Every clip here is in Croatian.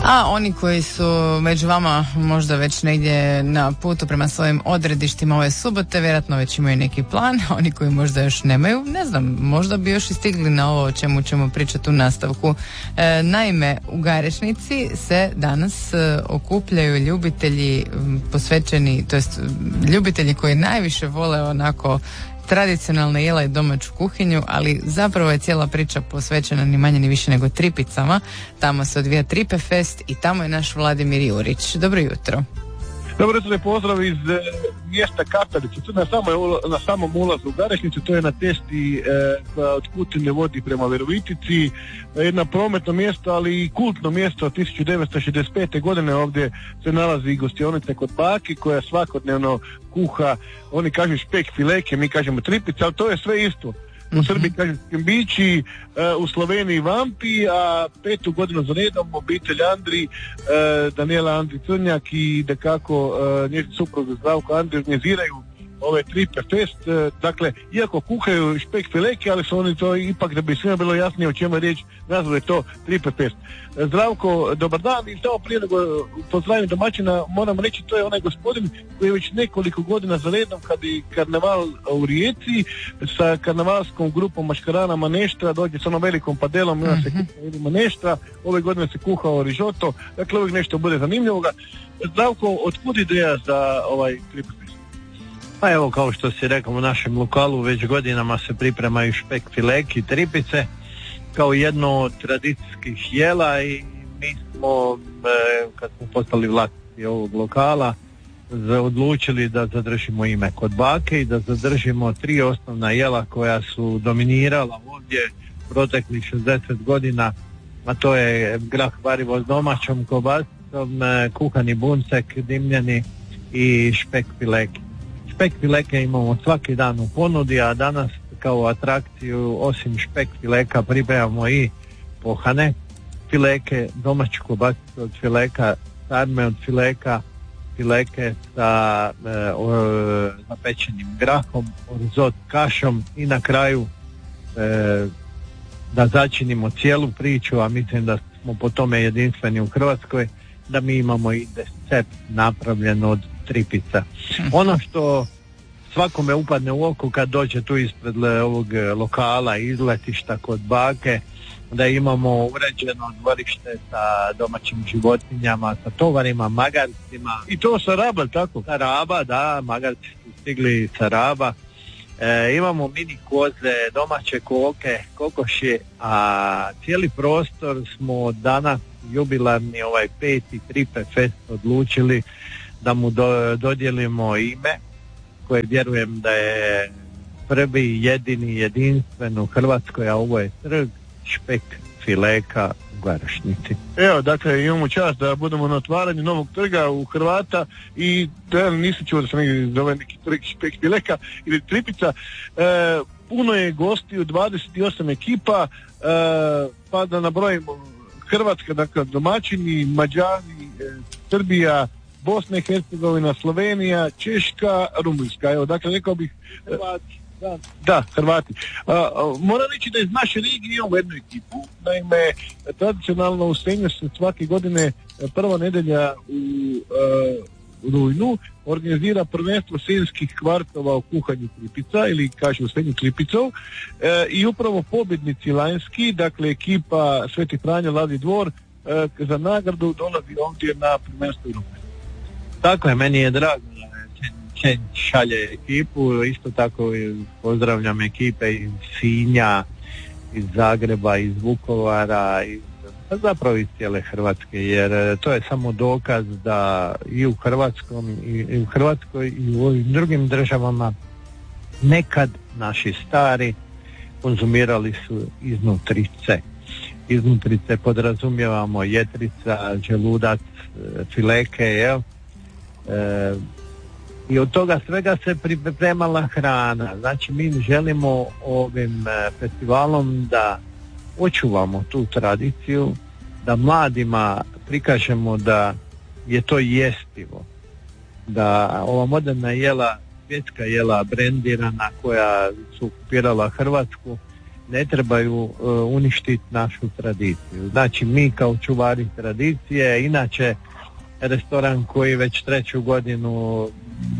A oni koji su među vama možda već negdje na putu prema svojim odredištima ove subote, vjerojatno već imaju neki plan. Oni koji možda još nemaju, ne znam, možda bi još i stigli na ovo o čemu ćemo pričati u nastavku. Naime, u Garešnici se danas okupljaju ljubitelji posvećeni, to jest ljubitelji koji najviše vole onako tradicionalne jela i domaću kuhinju, ali zapravo je cijela priča posvećena ni manje ni više nego tripicama. Tamo se odvija Tripe Fest i tamo je naš Vladimir Jurić. Dobro jutro. Dobro jutro, pozdrav iz mjesta Katalice, to na samom ulazu u Garešnicu, to je na cesti koja od Kutine vodi prema Virovitici, jedno prometno mjesto, ali i kultno mjesto. Od 1965. godine ovdje se nalazi gostionica kod baki koja svakodnevno kuha, oni kažu špek fileke, mi kažemo tripice, ali to je sve isto. U Srbiji kažu skembići, u Sloveniji vampi, a 5. godinu za redom obitelj Andri, Daniela Andri Crnjak i dakako njezin suprug Zdravko Andri organiziraju ove Tripe Fest. Dakle, iako kuhaju špek fileke, ali su oni to ipak, da bi svima bilo jasnije o čemu je riječ, nazvali to Tripe Fest. Zdravko, dobar dan, i samo prije nego pozdravim domaćina, moram reći, to je onaj gospodin koji je već nekoliko godina za redom, kad je karneval u Rijeci sa karnevalskom grupom Maškarana Maneštra, dođe s onom velikom padelom, ima se kuha Maneštra, ove godine se kuhao rižoto, dakle uvijek nešto bude zanimljivoga. Zdravko, otkud ideja za ovaj Tripe Fest? Pa evo, kao što si rekao, u našem lokalu već godinama se pripremaju špek fileki, tripice kao jedno od tradicijskih jela i mi smo, kad smo postali vlasnici ovog lokala, odlučili da zadržimo ime kod bake i da zadržimo 3 osnovna jela koja su dominirala ovdje proteklih 60 godina, a to je grah varivo s domaćom kobasicom, kuhani buncek, dimljeni i špek fileki. Špek fileke imamo svaki dan u ponudi, a danas kao atrakciju osim špek fileka pripremamo i pohane fileke, domaću kobasicu od fileka, sarme od fileka, fileke sa zapečenim grahom, orzot kašom i na kraju da začinimo cijelu priču, a mislim da smo po tome jedinstveni u Hrvatskoj, da mi imamo i recept napravljen od tripica. Ono što svakome upadne u oko kad dođe tu ispred ovog lokala, izletišta kod bake, da imamo uređeno dvorište sa domaćim životinjama, sa tovarima, magarcima. I to sa Raba, tako? Sa Raba, da, magarci su stigli sa Raba. Imamo mini koze, domaće koke, kokoši, a cijeli prostor smo danas jubilarni 5. Tripe Fest odlučili da mu dodijelimo ime koje vjerujem da je prvi, jedini, jedinstven u Hrvatskoj, a ovo je trg špek fileka u Garešnici. Evo, dakle, imamo čast da budemo na otvaranju novog trga u Hrvata i da nisam čuo da se negdje zove neki trg špek fileka ili tripica. Puno je gostiju, 28 ekipa, pa da nabrojimo Hrvatska, dakle domaćini, Mađari, Srbija, Bosna i Hercegovina, Slovenija, Češka, Rumunjska. Evo, dakle, rekao bih Hrvati. Da, Hrvati. Moram reći da iz naše regije imamo jednu ekipu. Naime, tradicionalno u Senju se svake godine prva nedjelja u rujnu organizira prvenstvo senjskih kvartova u kuhanju tripica, ili kažu u Senju tripicov, i upravo pobjednici lanjski, dakle ekipa Sveti Franja Lavi Dvor, za nagradu dolazi ovdje na prvenstvo u Rujnu. Tako je, meni je drago da šalje ekipu, isto tako pozdravljam ekipe iz Sinja, iz Zagreba, iz Vukovara, zapravo iz cijele Hrvatske, jer to je samo dokaz da i u Hrvatskoj i u ovim drugim državama nekad naši stari konzumirali su iznutrice. Iznutrice podrazumijevamo jetrica, želudac, fileke, jel? I od toga svega se pripremala hrana. Znači mi želimo ovim festivalom da očuvamo tu tradiciju, da mladima prikažemo da je to jestivo, da ova moderna jela, svjetska jela brendirana koja su okupirala Hrvatsku, ne trebaju uništiti našu tradiciju. Znači mi kao čuvari tradicije, inače restoran koji već 3. godinu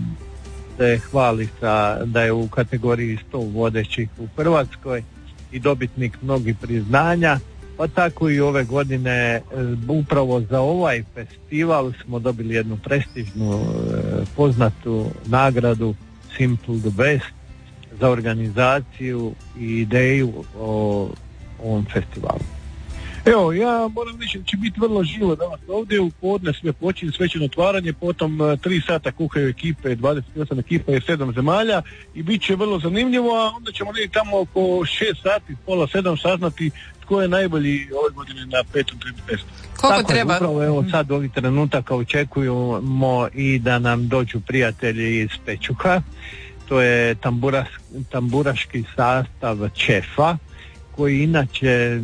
se hvali da je u kategoriji 100 vodećih u Hrvatskoj i dobitnik mnogih priznanja, pa tako i ove godine upravo za ovaj festival smo dobili jednu prestižnu poznatu nagradu Simple the Best za organizaciju i ideju o ovom festivalu. Evo, ja moram reći da će biti vrlo živo danas ovdje, u podne sve počinje svečano otvaranje, potom 3 sata kuhaju ekipe, 28 ekipa i 7 zemalja i bit će vrlo zanimljivo, a onda ćemo negdje tamo oko 6 sati, pola 7 saznati tko je najbolji ove godine na 5. festu. Koliko tako treba? Upravo evo sad ovih trenutaka očekujemo i da nam dođu prijatelji iz Pečuha, to je tamburaški sastav Čefa, koji inače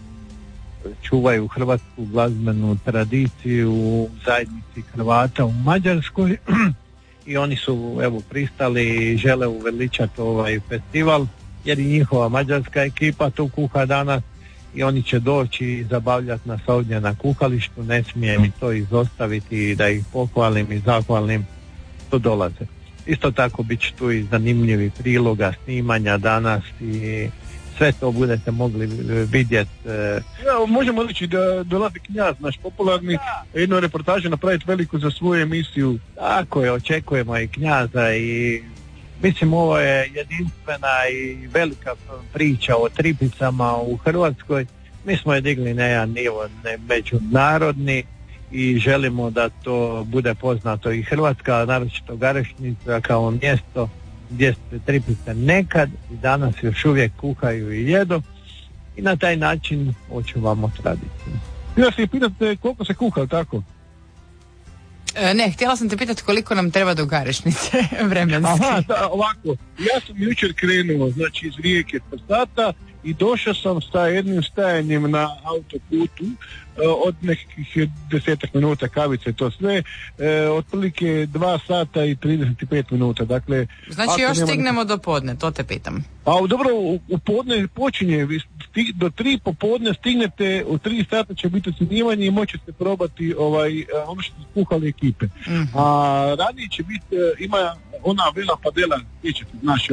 čuvaju hrvatsku glazbenu tradiciju u zajednici Hrvata u Mađarskoj i oni su evo pristali i žele uveličati ovaj festival jer i njihova mađarska ekipa tu kuha danas i oni će doći i zabavljati nas ovdje na kuhalištu, ne smije mi to izostaviti da ih pohvalim i zahvalim što dolaze. Isto tako bit će tu i zanimljivi priloga, snimanja danas i sve to budete mogli vidjeti. Ja, možemo reći da dolazi Knjaz, naš popularni, jednu reportažu napraviti veliku za svoju emisiju. Tako je, očekujemo i Knjaza i mislim ovo je jedinstvena i velika priča o tripicama u Hrvatskoj. Mi smo je digli na jedan nivo međunarodni i želimo da to bude poznato i Hrvatska, naročito Garešnica kao mjesto gdje se tripice nekad i danas još uvijek kuhaju i jedu i na taj način očuvamo tradiciju. Ja se pitate koliko se kuha, tako? Ne, htjela sam te pitati koliko nam treba do Garešnice vremenski. Aha, ovako, ja sam jučer krenuo, znači iz Rijeke 4 sata i došao sam sa jednim stajanjem na autoputu od nekih 10 minuta kavice, to sve, otprilike 2 sata i 35 minuta. Dakle, znači još stignemo do podne, to te pitam. A dobro, u podne počinje, do 3 popodne stignete, u 3 sata će biti ocjenjivanje i moćete probati ono što su kuhali ekipe. Mm-hmm. A ranije će biti, ima ona Vela Padela, sjećate, naša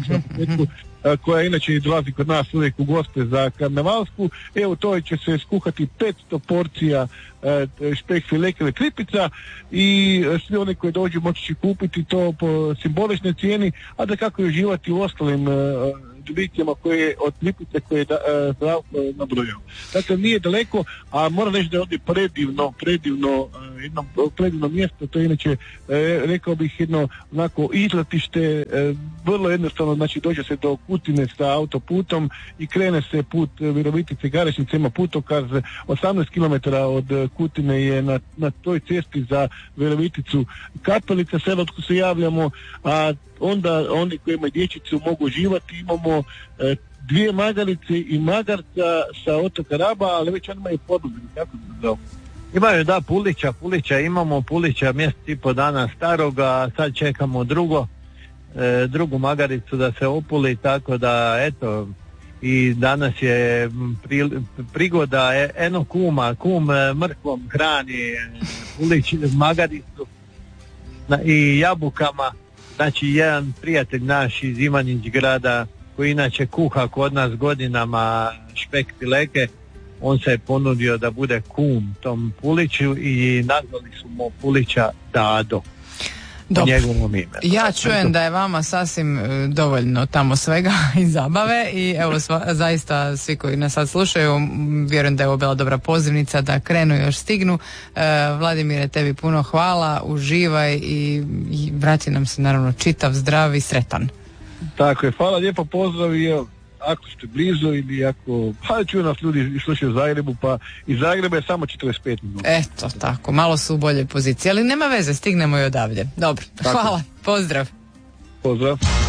koja inače dolazi kod nas uvijek u goste za karnevalsku, evo to će se skuhati 500 porcija špek fileke ili tripica i svi oni koji dođu moći će kupiti to po simboličnoj cijeni, a da kako je uživati u ostalim dobitjama koje od tripice koje je Zdravko nabrojao. Dakle, nije daleko, a moram reći da je ovdje predivno mjesto, to je inače, rekao bih, jedno onako izletište, vrlo jednostavno, znači dođe se do Kutine sa autoputom i krene se put Virovitice, Garešnice, ima putokaz, 18 km od Kutine je na toj cesti za Viroviticu Kapelica, selo otkud se javljamo, a onda oni koji imaju dječicu mogu uživati, imamo 2 magarice i magarca sa otoka Raba, ali već oni imaju poduzeli, kako se zove? Imaju da Pulića, imamo Pulića mjesec i po dana staroga, sad čekamo drugu magaricu da se opuli, tako da eto, i danas je prigoda, eno kum mrkvom hrani Pulić magaricu i jabukama. Znači jedan prijatelj naš iz Ivanić grada koji inače kuha kod nas godinama špek fileke, on se je ponudio da bude kum tom Puliću i nazvali su mu Pulića Dado. Njegovom imenu. Ja čujem da je vama sasvim dovoljno tamo svega i zabave i evo zaista svi koji nas sad slušaju, vjerujem da je ovo bila dobra pozivnica da krenu još stignu. Vladimire, tebi puno hvala, uživaj i vrati nam se naravno čitav, zdrav i sretan. Tako je, hvala lijepo, pozdrav i evo, ako ste blizu ili ako, pa čuju nas ljudi slušaju u Zagrebu, pa iz Zagreba je samo 45 minuta. Eto tako, malo su u boljoj poziciji, ali nema veze, stignemo i odavde. Dobro, tako. Hvala, pozdrav. Pozdrav.